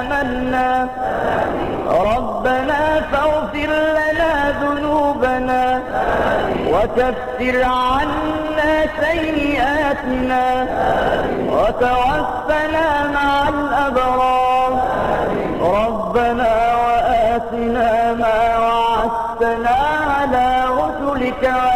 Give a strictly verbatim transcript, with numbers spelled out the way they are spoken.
آمنا ربنا فاغفر لنا ذنوبنا وكفر عنا سيئاتنا وتوفنا مع الأبرار ربنا وآتنا ما وعدتنا على رسلك